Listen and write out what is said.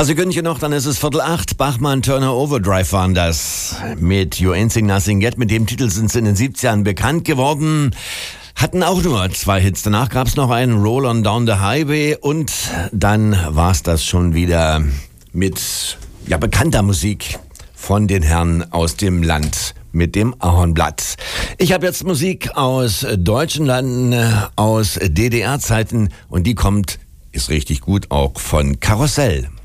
Paar Sekündchen noch, dann ist es 7:45. Bachmann, Turner, Overdrive waren das. Mit You Ain't Sing Nothing Yet. Mit dem Titel sind sie in den 70ern bekannt geworden. Hatten auch nur 2 Hits. Danach gab es noch einen Roll on Down the Highway. Und dann war es das schon wieder mit bekannter Musik von den Herren aus dem Land mit dem Ahornblatt. Ich habe jetzt Musik aus deutschen Landen, aus DDR-Zeiten und die ist richtig gut, auch von Karussell.